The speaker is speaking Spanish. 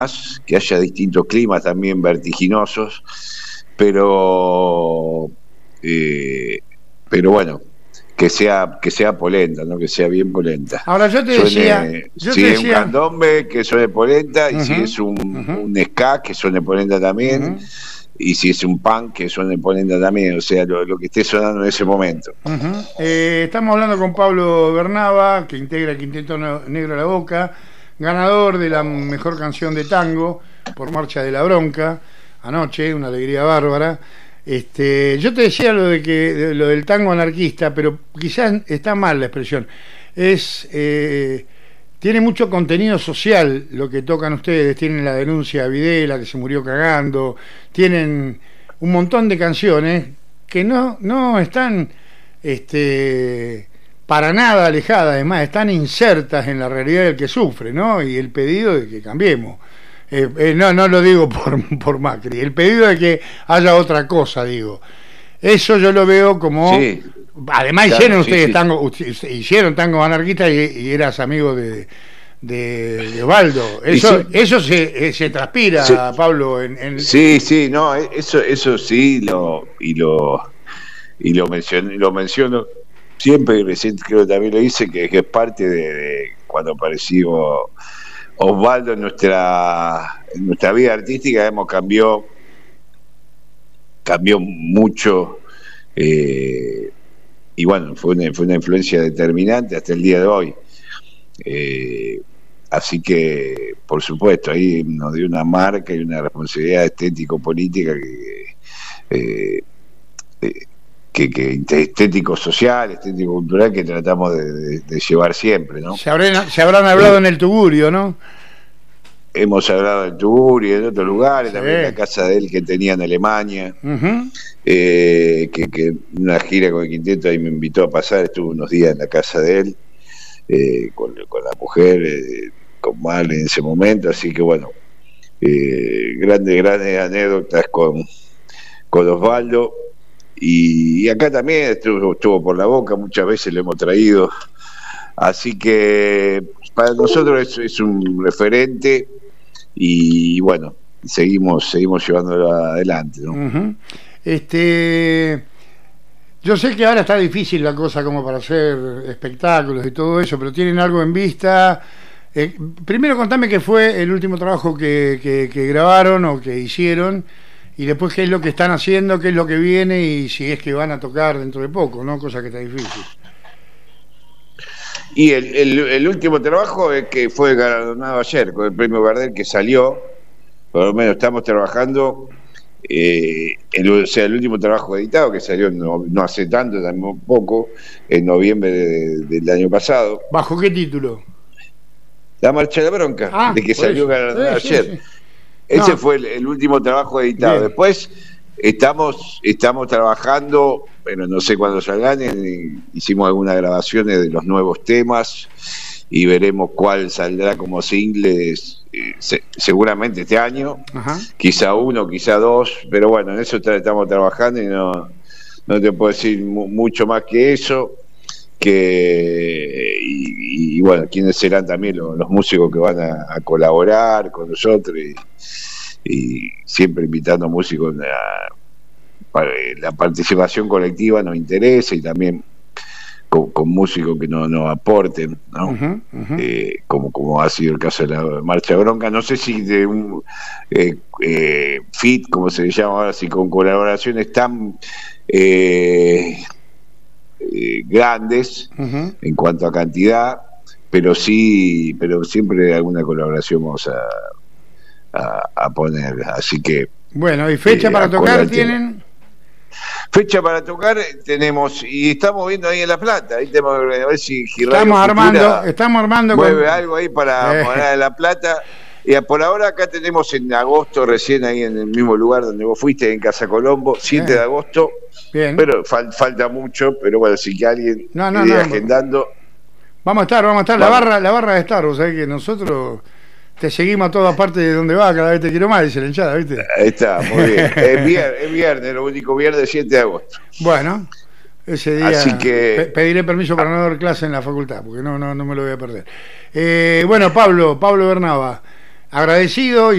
que haya distintos climas también vertiginosos, pero bueno, que sea polenta, ¿no? Que sea bien polenta. Ahora yo te decía, un candombe que suene polenta, y si es un ska que suene polenta también, y si es un punk que suene polenta también, o sea, lo que esté sonando en ese momento. Estamos hablando con Pablo Bernaba, que integra el Quinteto Negro a la Boca, ganador de la mejor canción de tango por Marcha de la Bronca anoche, una alegría bárbara. Yo te decía lo del tango anarquista, pero quizás está mal la expresión. Tiene mucho contenido social lo que tocan ustedes. Tienen la denuncia de Videla, que se murió cagando. Tienen un montón de canciones que no están para nada alejadas, además están insertas en la realidad del que sufre, ¿no? Y el pedido de que cambiemos. No lo digo por Macri, el pedido de que haya otra cosa, digo. Eso yo lo veo como... Sí, además claro, hicieron ustedes tango, hicieron tango anarquista y eras amigo de Osvaldo. Eso se transpira, sí, Pablo. Sí, no, eso sí, lo menciono siempre, y recién creo que también lo hice, que es parte de cuando apareció Osvaldo en nuestra vida artística. Cambió mucho, y bueno, fue una influencia determinante hasta el día de hoy. Así que, por supuesto, ahí nos dio una marca y una responsabilidad estético-política que estético-social, estético-cultural, que tratamos de llevar siempre, ¿no? Se habrán hablado en el Tugurio, ¿no? Hemos hablado del Tugurio y en otros lugares, sí, también en la casa de él que tenía en Alemania, que una gira con el quinteto ahí me invitó a pasar, estuve unos días en la casa de él, con la mujer, con Mal en ese momento, así que bueno, grandes anécdotas con Osvaldo. Y acá también estuvo por la Boca, muchas veces lo hemos traído, así que para nosotros es un referente, y bueno, seguimos llevándolo adelante, ¿no? Yo sé que ahora está difícil la cosa como para hacer espectáculos y todo eso, pero ¿tienen algo en vista? Primero contame qué fue el último trabajo que grabaron o que hicieron, y después qué es lo que están haciendo, qué es lo que viene, y si es que van a tocar dentro de poco, ¿no? Cosa que está difícil. Y el último trabajo es que fue galardonado ayer con el premio Gardel, que salió, por lo menos estamos trabajando, el último trabajo editado, que salió no hace tanto, también poco, en noviembre del año pasado. ¿Bajo qué título? La Marcha de la Bronca, de que salió galardonado ayer. Sí. Ese fue el último trabajo editado. Bien. Después estamos trabajando, pero no sé cuándo salgan, hicimos algunas grabaciones de los nuevos temas y veremos cuál saldrá como singles, seguramente este año. Ajá. Quizá uno, quizá dos, pero bueno, en eso estamos trabajando, y no te puedo decir mucho más que eso. Y bueno, quiénes serán también los músicos que van a colaborar con nosotros, y siempre invitando músicos. La participación colectiva nos interesa, y también con músicos que nos aporten, ¿no? Como ha sido el caso de la Marcha Bronca. No sé si de un fit, como se le llama ahora, si con colaboraciones tan grandes en cuanto a cantidad, pero siempre alguna colaboración vamos a poner, así que bueno. ¿Y fecha para tocar tienen? Fecha para tocar tenemos, y estamos viendo ahí en La Plata, ahí tenemos que ver si estamos armando mueve algo ahí para poner en La Plata. Y por ahora acá tenemos en agosto, recién ahí en el mismo lugar donde vos fuiste, en Casa Colombo, 7 de agosto. Bien. Pero falta mucho, pero bueno, si que alguien agendando. Vamos a estar, la barra de estar, o sea que nosotros te seguimos a todas partes de donde va, cada vez te quiero más, dice la hinchada, ¿viste? Ahí está, muy bien. Es viernes, lo único viernes, 7 de agosto. Bueno, ese día así que pediré permiso para no dar clase en la facultad, porque no me lo voy a perder. Bueno, Pablo Bernaba, agradecido.